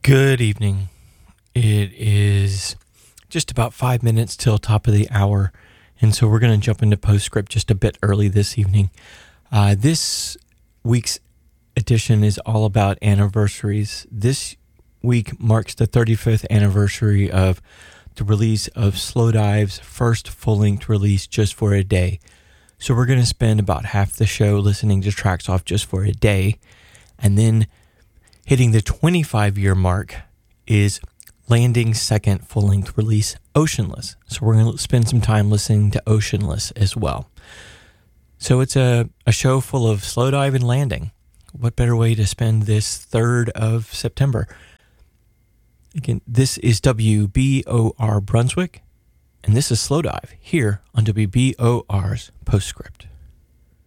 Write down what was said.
Good evening. It is just about 5 minutes till top of the hour, and so we're going to jump into Postscript just a bit early this evening. This week's edition is all about anniversaries. This week marks the 35th anniversary of the release of Slowdive's first full-length release, Just for a Day. So we're going to spend about half the show listening to tracks off Just for a Day, and then hitting the 25-year mark is Landing's second full-length release, Oceanless. So we're going to spend some time listening to Oceanless as well. So it's a show full of Slowdive and Landing. What better way to spend this 3rd of September? Again, this is WBOR Brunswick, and this is Slowdive here on WBOR's Postscript.